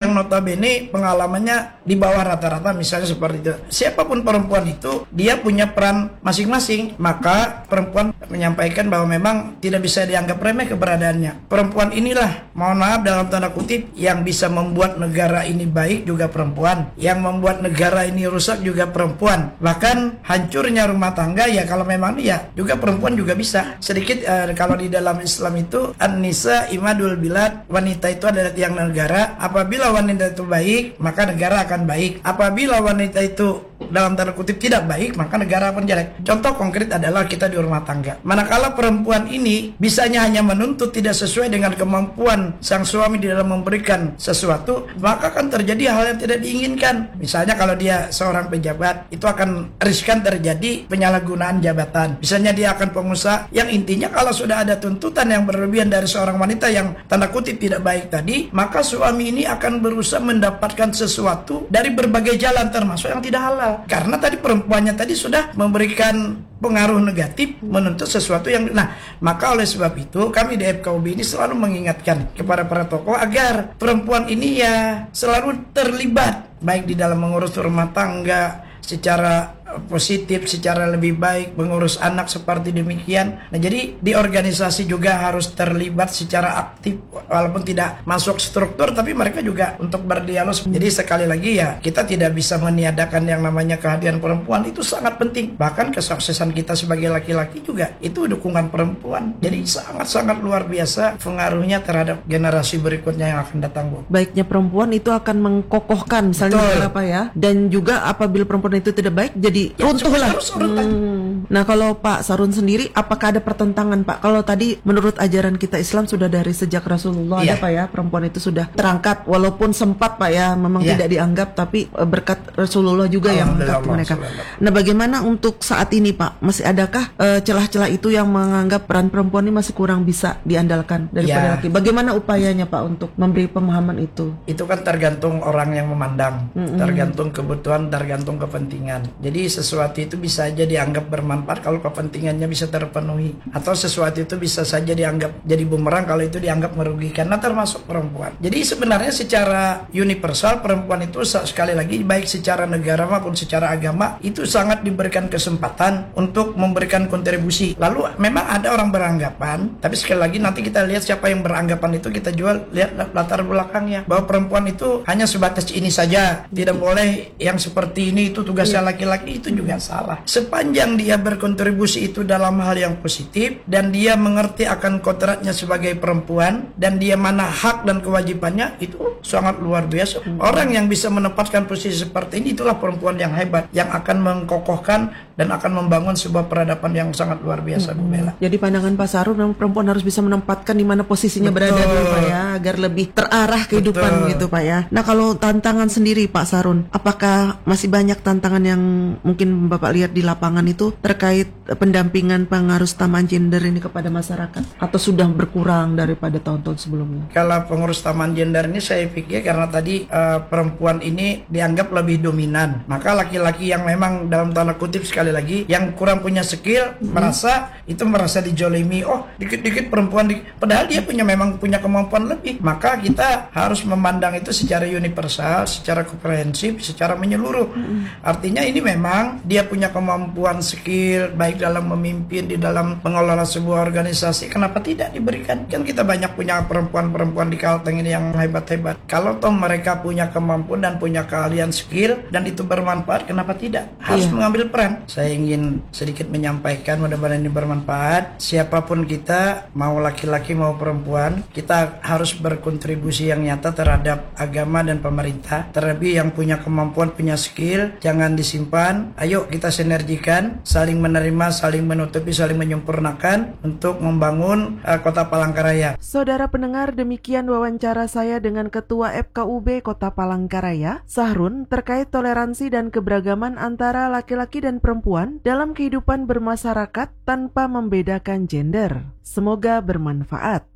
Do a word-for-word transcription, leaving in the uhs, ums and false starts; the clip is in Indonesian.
yang notabene pengalamannya di bawah rata-rata, misalnya seperti itu. Siapapun perempuan itu, dia punya peran masing-masing. Maka perempuan menyampaikan bahwa memang tidak bisa dianggap remeh keberadaannya. Perempuan inilah, mohon maaf dalam tanda kutip, yang bisa membuat negara ini baik juga perempuan, yang membuat negara ini rusak juga perempuan. Bahkan hancurnya rumah tangga ya kalau memang dia juga perempuan juga bisa. Sedikit uh, kalau di dalam Islam itu an-nisa imadul bilad, wanita itu adalah tiang negara. Apabila wanita itu baik, maka negara akan baik. Apabila wanita itu dalam tanda kutip tidak baik, maka negara akan jelek. Contoh konkret adalah kita di rumah tangga. Manakala perempuan ini bisanya hanya menuntut tidak sesuai dengan kemampuan sang suami di dalam memberikan sesuatu, maka akan terjadi hal yang tidak diinginkan. Misalnya kalau dia seorang pejabat, itu akan riskan terjadi penyalahgunaan jabatan. Misalnya dia akan pengusaha, yang intinya kalau sudah ada tuntutan yang berlebihan dari seorang wanita yang tanda kutip tidak baik tadi, maka suami ini akan berusaha mendapatkan sesuatu dari berbagai jalan termasuk yang tidak halal. Karena tadi perempuannya tadi sudah memberikan pengaruh negatif, menuntut sesuatu yang nah, maka oleh sebab itu kami di F K U B ini selalu mengingatkan kepada para tokoh agar perempuan ini ya selalu terlibat baik di dalam mengurus rumah tangga secara positif, secara lebih baik, mengurus anak seperti demikian. Nah, jadi di organisasi juga harus terlibat secara aktif walaupun tidak masuk struktur, tapi mereka juga untuk berdialog. Jadi sekali lagi ya, kita tidak bisa meniadakan yang namanya kehadiran perempuan, itu sangat penting. Bahkan kesuksesan kita sebagai laki-laki juga itu dukungan perempuan. Jadi sangat-sangat luar biasa pengaruhnya terhadap generasi berikutnya yang akan datang, Bu. Baiknya perempuan itu akan mengkokohkan misalnya apa ya, dan juga apabila perempuan itu tidak baik jadi Ya, runtuh lah. Hmm. Nah, kalau Pak Sarun sendiri, apakah ada pertentangan, Pak? Kalau tadi menurut ajaran kita Islam sudah dari sejak Rasulullah ya. Ada Pak ya, perempuan itu sudah terangkat, walaupun sempat Pak ya, memang ya. Tidak dianggap, tapi berkat Rasulullah juga yang mengangkat mereka. Nah, bagaimana untuk saat ini Pak? Masih adakah uh, celah-celah itu yang menganggap peran perempuan ini masih kurang bisa diandalkan daripada ya. Laki? Bagaimana upayanya Pak untuk memberi pemahaman itu? Itu kan tergantung orang yang memandang, mm-hmm. tergantung kebutuhan, tergantung kepentingan. Jadi sesuatu itu bisa saja dianggap bermanfaat kalau kepentingannya bisa terpenuhi, atau sesuatu itu bisa saja dianggap jadi bumerang kalau itu dianggap merugikan. Nah, termasuk perempuan. Jadi sebenarnya secara universal perempuan itu sekali lagi baik secara negara maupun secara agama itu sangat diberikan kesempatan untuk memberikan kontribusi. Lalu memang ada orang beranggapan, tapi sekali lagi nanti kita lihat siapa yang beranggapan itu, kita jual lihat latar belakangnya, bahwa perempuan itu hanya sebatas ini saja, tidak boleh yang seperti ini, itu tugasnya laki-laki. Itu juga salah. Sepanjang dia berkontribusi itu dalam hal yang positif dan dia mengerti akan kodratnya sebagai perempuan dan dia mana hak dan kewajibannya, itu sangat luar biasa. Hmm. Orang yang bisa menempatkan posisi seperti ini, itulah perempuan yang hebat, yang akan mengkokohkan dan akan membangun sebuah peradaban yang sangat luar biasa, hmm. Bu Bella. Jadi pandangan Pak Sarun, memang perempuan harus bisa menempatkan di mana posisinya Betul. Berada dulu Pak ya, agar lebih terarah kehidupan Betul. Gitu Pak ya. Nah, kalau tantangan sendiri Pak Sarun, apakah masih banyak tantangan yang mungkin Bapak lihat di lapangan itu terkait pendampingan pengaruh taman gender ini kepada masyarakat, atau sudah berkurang daripada tahun-tahun sebelumnya? Kalau pengurus taman gender ini saya pikir karena tadi uh, perempuan ini dianggap lebih dominan, maka laki-laki yang memang dalam tanda kutip sekali lagi yang kurang punya skill hmm. merasa itu merasa dijolimi, oh dikit-dikit perempuan di... padahal dia punya memang punya kemampuan lebih. Maka kita harus memandang itu secara universal, secara komprehensif, secara menyeluruh. hmm. Artinya ini memang dia punya kemampuan skill baik dalam memimpin, di dalam mengelola sebuah organisasi, kenapa tidak diberikan? Kan kita banyak punya perempuan-perempuan di Kalteng ini yang hebat-hebat. Kalau toh mereka punya kemampuan dan punya keahlian skill dan itu bermanfaat, kenapa tidak? Harus iya. mengambil peran. Saya ingin sedikit menyampaikan, mudah-mudahan ini bermanfaat. Siapapun kita, mau laki-laki mau perempuan, kita harus berkontribusi yang nyata terhadap agama dan pemerintah. Terlebih yang punya kemampuan, punya skill, jangan disimpan. Ayo kita sinergikan, saling menerima, saling menutupi, saling menyempurnakan untuk membangun uh, Kota Palangkaraya. Saudara pendengar, demikian wawancara saya dengan Ketua F K U B Kota Palangkaraya, Sahrun, terkait toleransi dan keberagaman antara laki-laki dan perempuan dalam kehidupan bermasyarakat tanpa membedakan gender. Semoga bermanfaat.